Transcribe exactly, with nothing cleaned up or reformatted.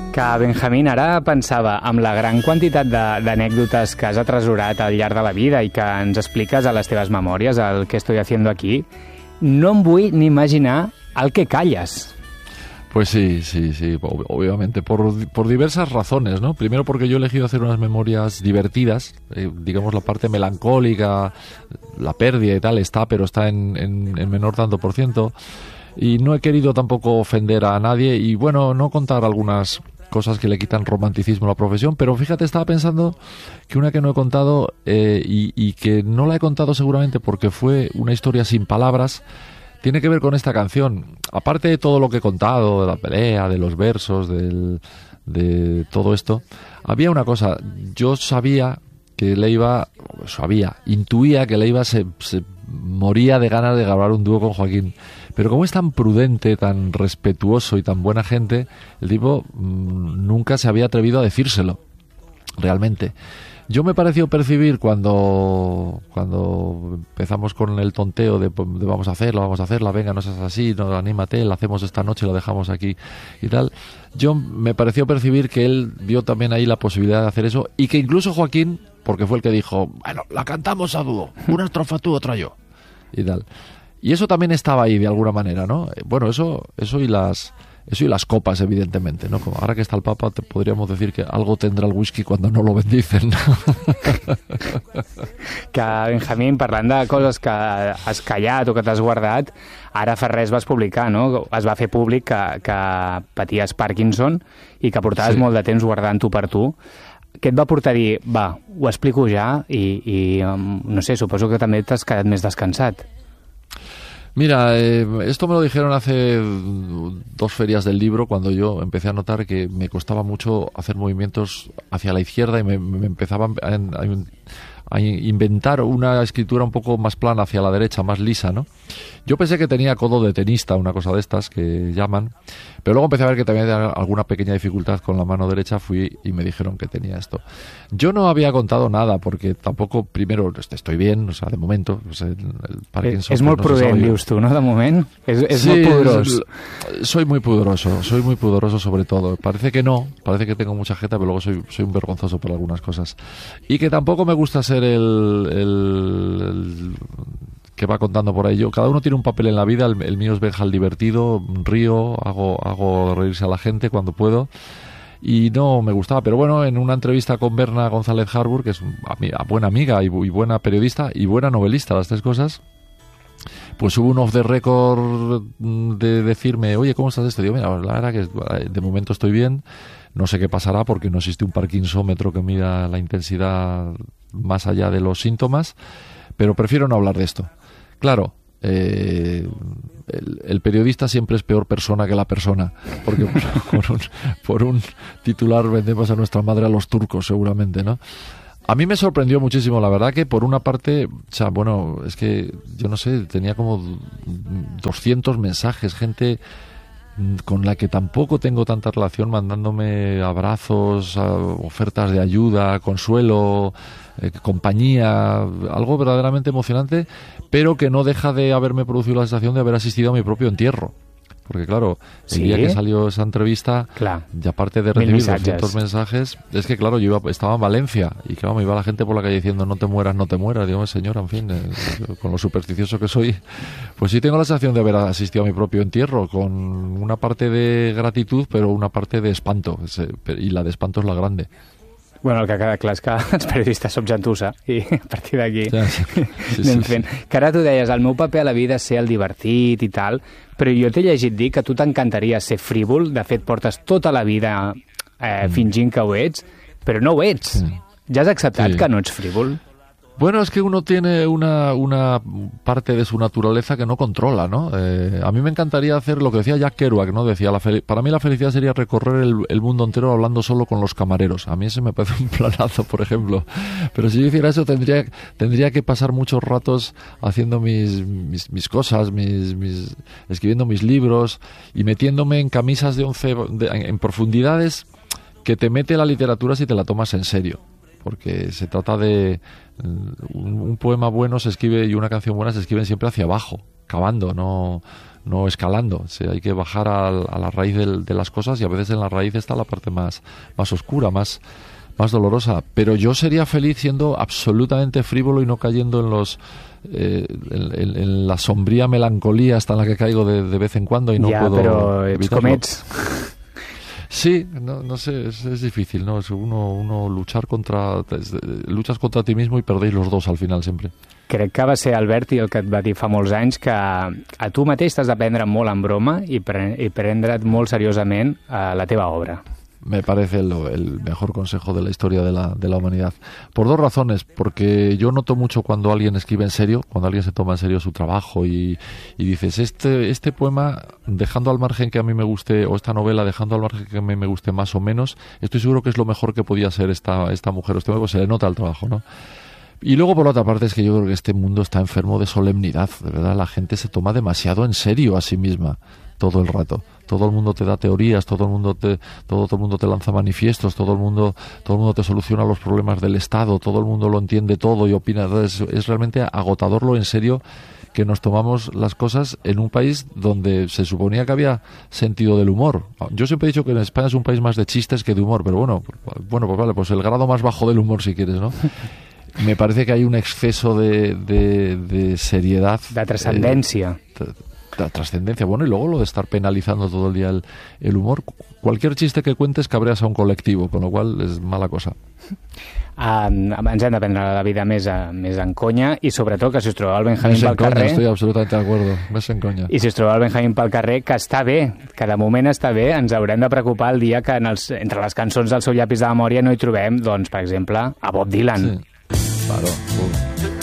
Que, Benjamín, ara pensava amb la gran quantitat d'anècdotes que has atresorat al llarg de la vida i que ens expliques a les teves memòries, el que estoy haciendo aquí, no em vull ni imaginar el que calles. Pues sí, sí, sí, obviamente, por, por diversas razones, ¿no? Primero porque yo he elegido hacer unas memorias divertidas, eh, digamos la parte melancólica, la pérdida y tal está, pero está en, en, en menor tanto por ciento, y no he querido tampoco ofender a nadie y, bueno, no contar algunas cosas que le quitan romanticismo a la profesión, pero fíjate, estaba pensando que una que no he contado eh, y, y que no la he contado seguramente porque fue una historia sin palabras, tiene que ver con esta canción. Aparte de todo lo que he contado, de la pelea, de los versos, del, de todo esto, había una cosa. Yo sabía que Leiva, sabía, intuía que Leiva se, se moría de ganas de grabar un dúo con Joaquín. Pero como es tan prudente, tan respetuoso y tan buena gente, el tipo mmm, nunca se había atrevido a decírselo, realmente. Yo me pareció percibir cuando cuando empezamos con el tonteo de, de vamos a hacerlo, vamos a hacerla, venga, no seas así, no, anímate, la hacemos esta noche, la dejamos aquí y tal. Yo me pareció percibir que él vio también ahí la posibilidad de hacer eso y que incluso Joaquín, porque fue el que dijo, bueno, la cantamos a dúo, una estrofa tú, otra yo y tal. Y eso también estaba ahí de alguna manera, ¿no? Bueno, eso eso y las Eso y las copas, evidentemente, ¿no? Como ahora que está el Papa, te podríamos decir que algo tendrá el whisky cuando no lo bendicen, ¿no? Que, Benjamín, parlant de coses que has callat o que t'has guardat, ara fa res vas publicar, no? Es va fer públic que, que paties Parkinson i que portaves sí. molt de temps guardant-ho per tu. Què et va portar a dir, va, ho explico ja i, i no sé, suposo que també t'has quedat més descansat? Mira, eh, esto me lo dijeron hace dos ferias del libro, cuando yo empecé a notar que me costaba mucho hacer movimientos hacia la izquierda y me, me empezaban a, a, a inventar una escritura un poco más plana hacia la derecha, más lisa, ¿no? Yo pensé que tenía codo de tenista, una cosa de estas que llaman, pero luego empecé a ver que también tenía alguna pequeña dificultad con la mano derecha, fui y me dijeron que tenía esto. Yo no había contado nada, porque tampoco, primero, estoy bien, o sea, de momento, o sea, el Parkinson... És molt no prudent, dius tu, no?, de moment? És, és sí, molt pudorós. Soy muy pudoroso, soy muy pudoroso sobre todo. Parece que no, parece que tengo mucha jeta, pero luego soy, soy un vergonzoso por algunas cosas. Y que tampoco me gusta ser el... el, el que va contando por ahí. Yo, cada uno tiene un papel en la vida, el, el mío es Benja el divertido, río, hago, hago reírse a la gente cuando puedo, y no me gustaba, pero bueno, en una entrevista con Berna González Harbour, que es una buena amiga y, y buena periodista y buena novelista, las tres cosas, pues hubo un off the record de decirme, oye, ¿cómo estás esto? Digo, mira, la verdad que de momento estoy bien, no sé qué pasará porque no existe un parkinsómetro que mida la intensidad más allá de los síntomas, pero prefiero no hablar de esto. Claro, eh, el, el periodista siempre es peor persona que la persona, porque por un, por un titular vendemos a nuestra madre a los turcos, seguramente, ¿no? A mí me sorprendió muchísimo, la verdad, que por una parte, o sea, bueno, es que yo no sé, tenía como doscientos mensajes, gente con la que tampoco tengo tanta relación, mandándome abrazos, ofertas de ayuda, consuelo, eh, compañía, algo verdaderamente emocionante, pero que no deja de haberme producido la sensación de haber asistido a mi propio entierro. Porque claro, el ¿Sí? día que salió esa entrevista, Clar. y aparte de recibir doscientos mensajes, es que claro, yo iba, estaba en Valencia y claro, me iba la gente por la calle diciendo no te mueras, no te mueras. Digo, señora, en fin, eh, con lo supersticioso que soy, pues sí tengo la sensación de haber asistido a mi propio entierro, con una parte de gratitud, pero una parte de espanto, y la de espanto es la grande. Bueno, el que queda clar és que els periodistes som gentussa i a partir d'aquí ja, sí, sí, anem sí, fent. Sí. Que ara tu deies, el meu paper a la vida és ser el divertit i tal, però jo t'he llegit dir que tu t'encantaria ser frívol, de fet portes tota la vida eh, mm. fingint que ho ets, però no ho ets. Mm. Ja has acceptat sí. que no ets frívol? Bueno, es que uno tiene una, una parte de su naturaleza que no controla, ¿no? Eh, a mí me encantaría hacer lo que decía Jack Kerouac, ¿no? Decía, la para mí la felicidad sería recorrer el, el mundo entero hablando solo con los camareros. A mí ese me parece un planazo, por ejemplo. Pero si yo hiciera eso, tendría, tendría que pasar muchos ratos haciendo mis, mis, mis cosas, mis, mis, escribiendo mis libros y metiéndome en camisas de once, de, en, en profundidades que te mete la literatura si te la tomas en serio. Porque se trata de un, un poema bueno se escribe y una canción buena se escriben siempre hacia abajo, cavando, no, no escalando. O sea, hay que bajar a, a la raíz de, de las cosas, y a veces en la raíz está la parte más, más oscura, más, más dolorosa. Pero yo sería feliz siendo absolutamente frívolo y no cayendo en los eh, en, en, en la sombría melancolía hasta en la que caigo de, de vez en cuando y no ja, puedo però ets evitarlo. com ets. Sí, no, no sé, es, es difícil, ¿no? Es uno, uno luchar contra... Es, luchas contra ti mismo y perdéis los dos al final siempre. Crec que va ser Alberti el que et va dir fa molts anys que a tu mateix t'has de prendre molt en broma i, pre i prendre't molt seriosament a la teva obra. Me parece el, el mejor consejo de la historia de la, de la humanidad. Por dos razones. Porque yo noto mucho cuando alguien escribe en serio, cuando alguien se toma en serio su trabajo y, y dices, este, este poema, dejando al margen que a mí me guste, o esta novela, dejando al margen que a mí me guste más o menos, estoy seguro que es lo mejor que podía ser esta, esta mujer o este hombre, pues se le nota el trabajo, ¿no? Y luego, por otra parte, es que yo creo que este mundo está enfermo de solemnidad. De verdad, la gente se toma demasiado en serio a sí misma todo el rato. Todo el mundo te da teorías, todo el mundo te, todo, todo el mundo te lanza manifiestos, todo el mundo, todo el mundo te soluciona los problemas del Estado, todo el mundo lo entiende todo y opina. Es, es realmente agotador lo en serio que nos tomamos las cosas en un país donde se suponía que había sentido del humor. Yo siempre he dicho que en España es un país más de chistes que de humor, pero bueno, bueno, pues vale, pues el grado más bajo del humor si quieres, ¿no? Me parece que hay un exceso de, de, de seriedad. De trascendencia. Eh, de trascendencia, bueno, y luego lo de estar penalizando todo el día el, el humor. Cualquier chiste que cuentes cabreas a un colectivo, con lo cual és mala cosa. Um, ens hem de prendre la vida més, a, més en conya, i sobretot que si us trobeu el Benjamín pel conya, carrer... Estoy absolutamente de acuerdo, més en conya. I si us trobeu el Benjamín pel carrer, que està bé, que de moment està bé, ens haurem de preocupar el dia que en els, entre les cançons del seu llapis de memòria no hi trobem, doncs, per exemple, a Bob Dylan. Sí, claro.